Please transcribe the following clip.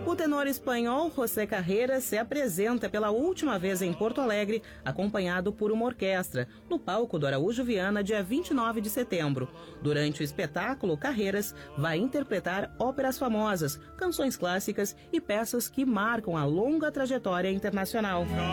O tenor espanhol José Carreras se apresenta pela última vez em Porto Alegre, acompanhado por uma orquestra, no palco do Araújo Viana, dia 29 de setembro. Durante o espetáculo, Carreras vai interpretar óperas famosas, canções clássicas e peças que marcam a longa trajetória internacional.